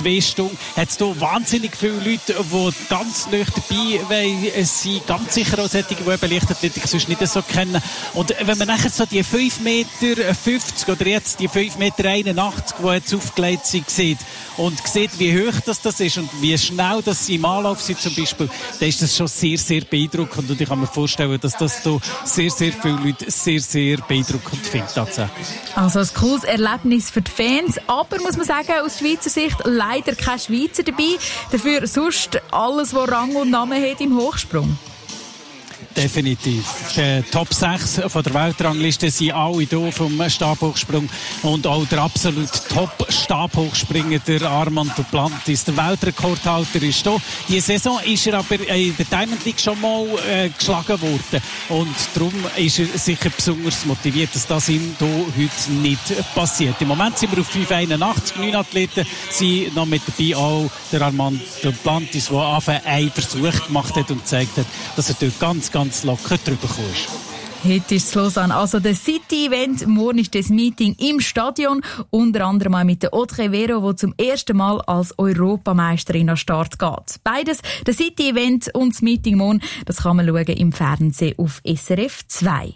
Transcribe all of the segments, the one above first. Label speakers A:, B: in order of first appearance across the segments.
A: 2 Stunden hat es hier wahnsinnig viele Leute, die ganz nah dabei sind, ganz sicher auch solche, die eben Leichtathletik sonst nicht so kennen. Und wenn man nachher so die 5,50 Meter oder jetzt die 5,81 Meter, die jetzt aufgelegt sind, sieht und sieht, wie hoch das ist und wie schnell das sie im Anlauf sind zum Beispiel, dann ist das schon sehr, sehr beeindruckend. Und ich kann mir vorstellen, dass das hier sehr, sehr viele Leute sehr, sehr beeindruckend finden tatsächlich.
B: Also ein cooles Erlebnis für die Fans, aber muss man sagen, aus Schweizer Sicht leider kein Schweizer dabei. Dafür sonst alles, was Rang und Namen hat im Hochsprung.
A: Definitiv. Die Top 6 von der Weltrangliste sind alle hier vom Stabhochsprung und auch der absolut Top-Stabhochspringer, der Armand Duplantis, der Weltrekordhalter, ist hier. Diese Saison ist er aber in der Diamond League schon mal geschlagen worden und darum ist er sicher besonders motiviert, dass das ihm hier heute nicht passiert. Im Moment sind wir auf 5,81, 9 Athleten sind noch mit dabei, auch der Armand Duplantis, der einen Versuch gemacht hat und gezeigt hat, dass er dort ganz locker drüber gekommen ist.
B: Heute ist es Lausanne, also das City-Event. Morgen ist das Meeting im Stadion. Unter anderem mal mit der Audrey Vero, die zum ersten Mal als Europameisterin an den Start geht. Beides, das City-Event und das Meeting morgen, das kann man schauen im Fernsehen auf SRF 2.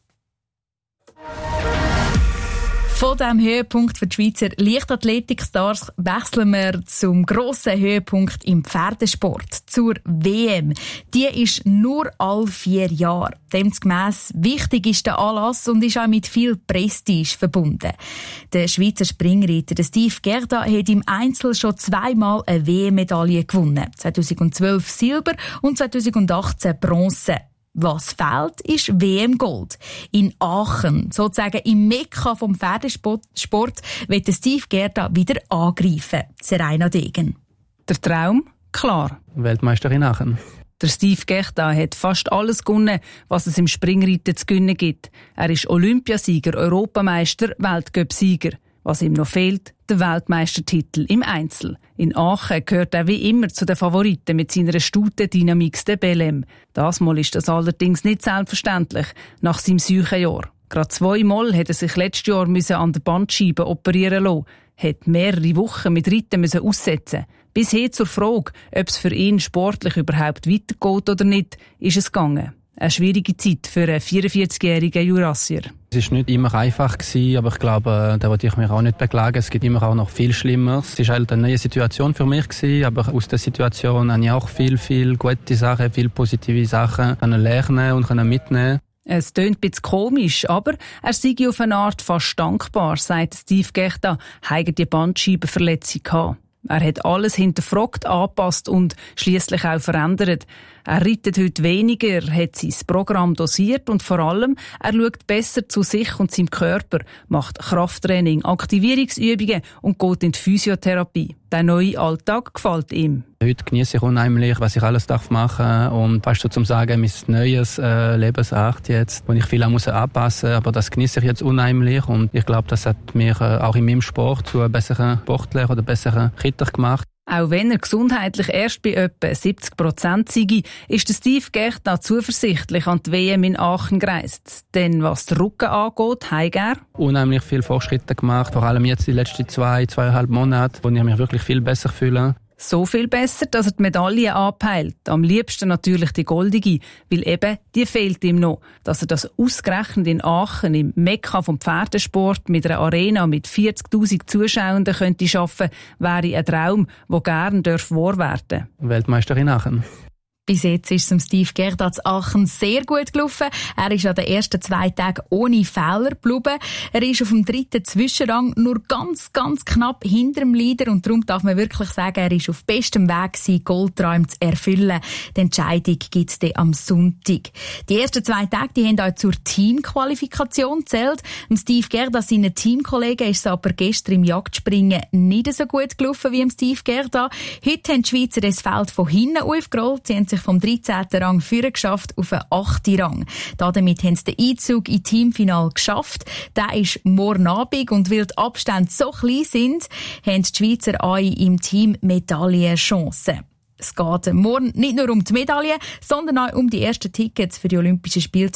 B: Von diesem Höhepunkt für die Schweizer Leichtathletik-Stars wechseln wir zum grossen Höhepunkt im Pferdesport, zur WM. Die ist nur alle 4 Jahre. Demgemäss wichtig ist der Anlass und ist auch mit viel Prestige verbunden. Der Schweizer Springreiter Steve Gerda hat im Einzel schon 2-mal eine WM-Medaille gewonnen. 2012 Silber und 2018 Bronze. Was fehlt, ist WM-Gold. In Aachen, sozusagen im Mekka vom Pferdesport, wird Steve Gerda wieder angreifen. Serena Degen.
C: Der Traum? Klar.
D: Weltmeisterin Aachen.
C: Der Steve Gerda hat fast alles gewonnen, was es im Springreiten zu gewinnen gibt. Er ist Olympiasieger, Europameister, Weltcup-Sieger. Was ihm noch fehlt, der Weltmeistertitel im Einzel. In Aachen gehört er wie immer zu den Favoriten mit seiner Stute Dynamix de Belém. Das Mal ist das allerdings nicht selbstverständlich, nach seinem Seuchenjahr. Gerade 2-mal hat er sich letztes Jahr an der Bandscheibe operieren lassen, hat mehrere Wochen mit Reiten aussetzen. Bis hin zur Frage, ob es für ihn sportlich überhaupt weitergeht oder nicht, ist es gegangen. Eine schwierige Zeit für einen 44-jährigen Jurassier.
D: Es war nicht immer einfach, aber ich glaube, da wollte ich mich auch nicht beklagen. Es gibt immer auch noch viel Schlimmeres. Es war halt eine neue Situation für mich, aber aus der Situation habe ich auch viel gute Sachen, viel positive Sachen lernen und mitnehmen.
C: Es tönt ein bisschen komisch, aber er sei auf eine Art fast dankbar, sagt Steve Gerda, hat die Bandscheibenverletzung gehabt. Er hat alles hinterfragt, angepasst und schliesslich auch verändert. Er reitet heute weniger, hat sein Programm dosiert und vor allem, er schaut besser zu sich und seinem Körper, macht Krafttraining, Aktivierungsübungen und geht in die Physiotherapie. Der neue Alltag gefällt ihm.
D: Heute genieße ich unheimlich, was ich alles machen darf und fast so zum Sagen, mein neues Lebensart jetzt, wo ich viel anpassen muss, aber das genieße ich jetzt unheimlich und ich glaube, das hat mich auch in meinem Sport zu einem besseren Sportler oder besseren Ritter gemacht.
C: Auch wenn er gesundheitlich erst bei etwa 70% sei, ist der Steve Gerda zuversichtlich an die WM in Aachen gereist. Denn was den Rücken angeht, hat er
D: unheimlich viele Fortschritte gemacht, vor allem jetzt die letzten 2,5 Monate, wo ich mich wirklich viel besser fühle.
C: So viel besser, dass er die Medaille anpeilt. Am liebsten natürlich die goldige, weil eben die fehlt ihm noch. Dass er das ausgerechnet in Aachen im Mekka vom Pferdesport mit einer Arena mit 40'000 Zuschauenden könnte schaffen, wäre ein Traum, der gern wahr werden darf.
D: Weltmeisterin Aachen.
B: Bis jetzt ist es Steve Gerda zu Aachen sehr gut gelaufen. Er ist an den ersten 2 Tagen ohne Fehler geblieben. Er ist auf dem 3. Zwischenrang nur ganz knapp hinter dem Leader und darum darf man wirklich sagen, er ist auf bestem Weg, seine Goldträume zu erfüllen. Die Entscheidung gibt es dann am Sonntag. Die ersten 2 Tage, die haben auch zur Teamqualifikation gezählt. Steve Gerda, seinen Teamkollegen, ist es aber gestern im Jagdspringen nicht so gut gelaufen wie Steve Gerda. Heute haben die Schweizer das Feld von hinten aufgerollt. Sie haben sich vom 13. Rang führen geschafft auf den 8. Rang. Damit haben sie den Einzug ins Teamfinale geschafft. Der ist morgen Abend und weil die Abstände so klein sind, haben die Schweizer alle im Team Medaillenchancen. Es geht morgen nicht nur um die Medaille, sondern auch um die ersten Tickets für die Olympischen Spiele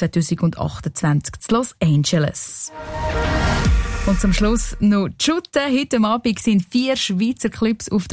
B: 2028 in Los Angeles. Und zum Schluss noch die Shooten. Heute Abend sind 4 Schweizer Clubs auf